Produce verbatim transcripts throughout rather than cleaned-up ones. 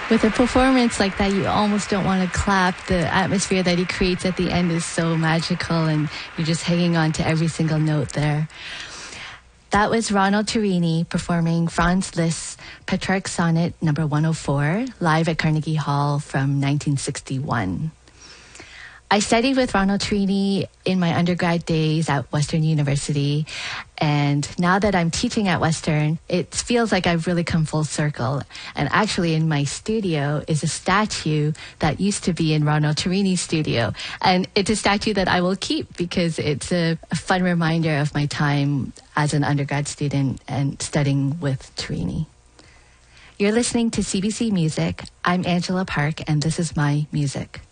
With a performance like that, you almost don't want to clap. The atmosphere that he creates at the end is so magical, and you're just hanging on to every single note there. That was Ronald Turini performing Franz Liszt's Petrarch Sonnet number one oh four, live at Carnegie Hall from nineteen sixty-one. I studied with Ronald Turini in my undergrad days at Western University, and now that I'm teaching at Western, it feels like I've really come full circle. And actually in my studio is a statue that used to be in Ronald Turini's studio, and it's a statue that I will keep because it's a, a fun reminder of my time as an undergrad student and studying with Turini. You're listening to C B C Music. I'm Angela Park, and this is my music.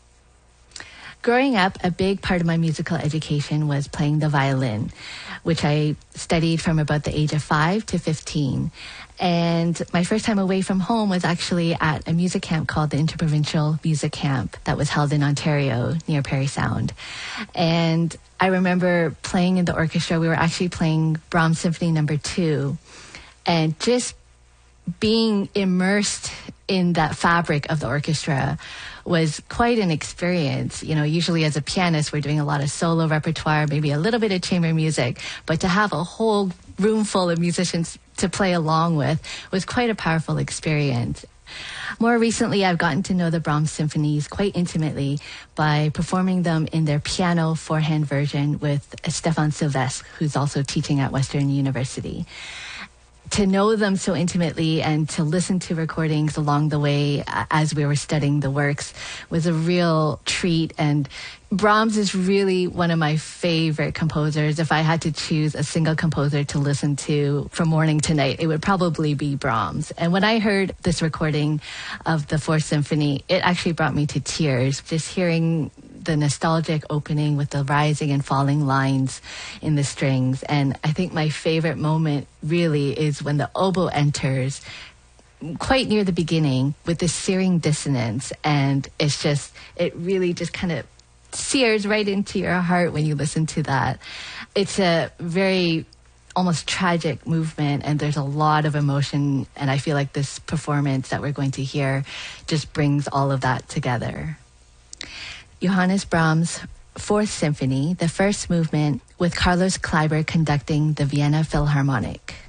Growing up, a big part of my musical education was playing the violin, which I studied from about the age of five to fifteen. And my first time away from home was actually at a music camp called the Interprovincial Music Camp that was held in Ontario near Parry Sound. And I remember playing in the orchestra. We were actually playing Brahms Symphony number two, and just being immersed in that fabric of the orchestra was quite an experience. You know, usually as a pianist, we're doing a lot of solo repertoire, maybe a little bit of chamber music, but to have a whole room full of musicians to play along with was quite a powerful experience. More recently, I've gotten to know the Brahms symphonies quite intimately by performing them in their piano four-hand version with Stefan Sylvestre, who's also teaching at Western University. To know them so intimately and to listen to recordings along the way as we were studying the works was a real treat. And Brahms is really one of my favorite composers. If I had to choose a single composer to listen to from morning to night, it would probably be Brahms. And when I heard this recording of the Fourth Symphony, it actually brought me to tears. Just hearing the nostalgic opening with the rising and falling lines in the strings. And I think my favorite moment really is when the oboe enters quite near the beginning with this searing dissonance. And it's just, it really just kind of sears right into your heart when you listen to that. It's a very almost tragic movement, and there's a lot of emotion. And I feel like this performance that we're going to hear just brings all of that together. Johannes Brahms' Fourth Symphony, the first movement, with Carlos Kleiber conducting the Vienna Philharmonic.